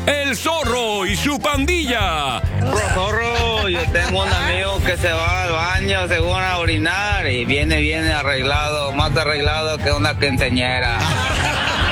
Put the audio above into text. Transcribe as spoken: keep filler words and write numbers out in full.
El Zorro y su pandilla. Zorro, yo tengo un amigo que se va al baño según a orinar y viene bien arreglado, más arreglado que una quinceañera.